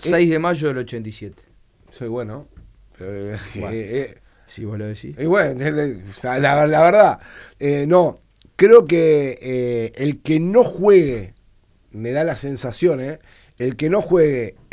6 de mayo del 87. Soy bueno. Pero, Si vos lo decís. y bueno, la verdad, no, creo que el que no juegue, me da la sensación, el que no juegue